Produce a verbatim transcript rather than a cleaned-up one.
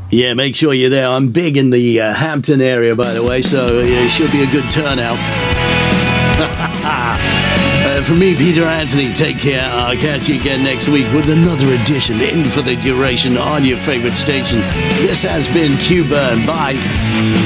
Yeah, make sure you're there. I'm big in the uh, Hampton area, by the way, so yeah, it should be a good turnout. uh, from me, Peter Anthony, take care. I'll catch you again next week with another edition in for the duration on your favorite station. This has been Q Burn. Bye.